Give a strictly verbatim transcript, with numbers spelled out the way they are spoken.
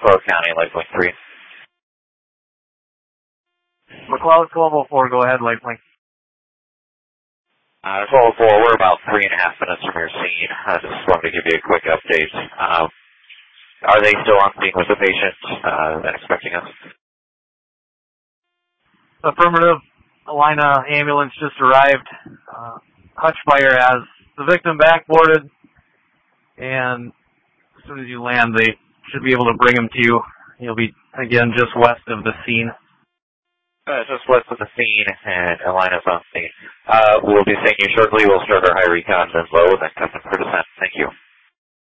McLeod County, LifeLink three. McLeod Colombo four, go ahead, LifeLink. Uh, Colombo four, we're about three and a half minutes from your scene. I just wanted to give you a quick update. Um, are they still on scene with the patient uh, and expecting us? Affirmative. Alina ambulance just arrived. Uh, Hutchfire has the victim backboarded, and as soon as you land, they should be able to bring him to you. He'll be, again, just west of the scene. Uh, just west of the scene, and Alina's on scene. Uh, we'll be seeing you shortly. We'll start our high recon and low, then come in for descent. Thank you.